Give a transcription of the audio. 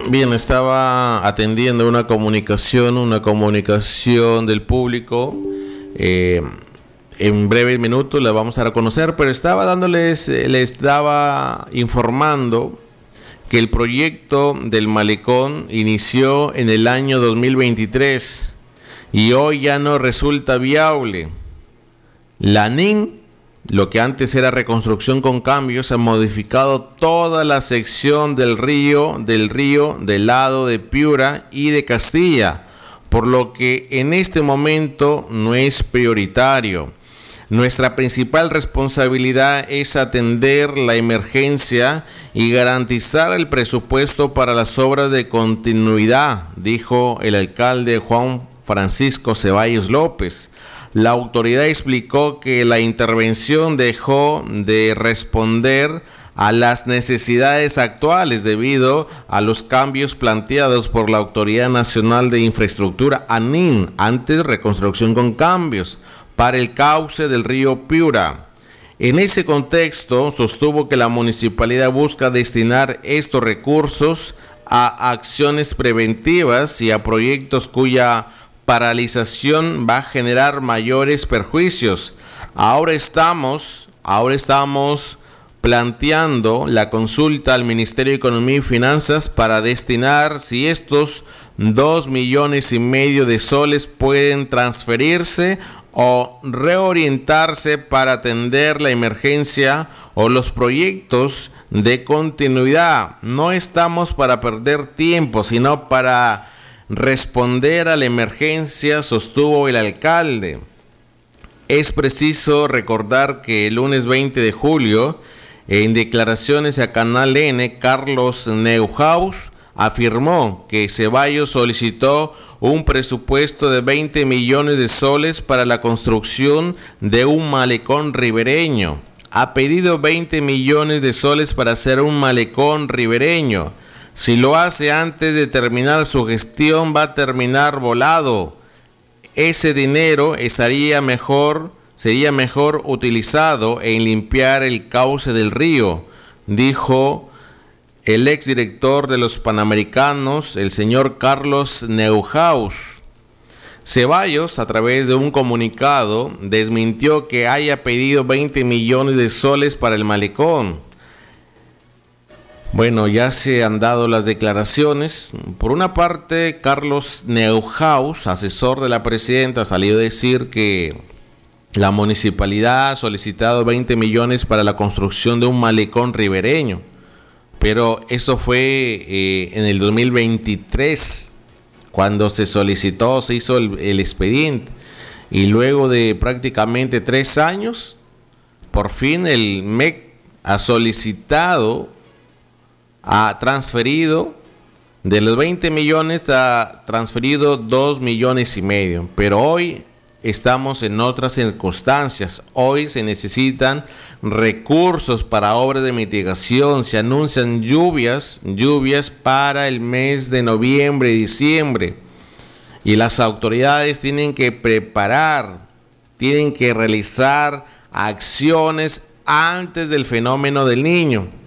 Bien, estaba atendiendo una comunicación del público. eh, en breves minutos la vamos a reconocer, pero les daba informando que el proyecto del malecón inició en el año 2023 y hoy ya no resulta viable. La NIN, lo que antes era reconstrucción con cambios, ha modificado toda la sección del río del lado de Piura y de Castilla, por lo que en este momento no es prioritario. Nuestra principal responsabilidad es atender la emergencia y garantizar el presupuesto para las obras de continuidad, dijo el alcalde Juan Francisco Ceballos López. La autoridad explicó que la intervención dejó de responder a las necesidades actuales debido a los cambios planteados por la Autoridad Nacional de Infraestructura, ANIN, antes reconstrucción con cambios, para el cauce del río Piura. En ese contexto, sostuvo que la municipalidad busca destinar estos recursos a acciones preventivas y a proyectos cuya paralización va a generar mayores perjuicios. Ahora estamos planteando la consulta al Ministerio de Economía y Finanzas para destinar si estos 2,5 millones de soles pueden transferirse o reorientarse para atender la emergencia o los proyectos de continuidad. No estamos para perder tiempo, sino para responder a la emergencia, sostuvo el alcalde. Es preciso recordar que el lunes 20 de julio, en declaraciones a Canal N, Carlos Neuhaus afirmó que Ceballos solicitó un presupuesto de 20 millones de soles para la construcción de un malecón ribereño. Ha pedido 20 millones de soles para hacer un malecón ribereño. Si lo hace antes de terminar su gestión, va a terminar volado. Ese dinero sería mejor utilizado en limpiar el cauce del río, dijo el exdirector de los Panamericanos, el señor Carlos Neuhaus. Ceballos, a través de un comunicado, desmintió que haya pedido 20 millones de soles para el malecón. Bueno, ya se han dado las declaraciones. Por una parte, Carlos Neuhaus, asesor de la presidenta, salió a decir que la municipalidad ha solicitado 20 millones para la construcción de un malecón ribereño. Pero eso fue en el 2023, cuando se hizo el expediente. Y luego de prácticamente 3 años, por fin el MEC ha transferido, de los 20 millones, ha transferido 2,5 millones. Pero hoy estamos en otras circunstancias. Hoy se necesitan recursos para obras de mitigación. Se anuncian lluvias para el mes de noviembre y diciembre. Y las autoridades tienen que realizar acciones antes del fenómeno del Niño.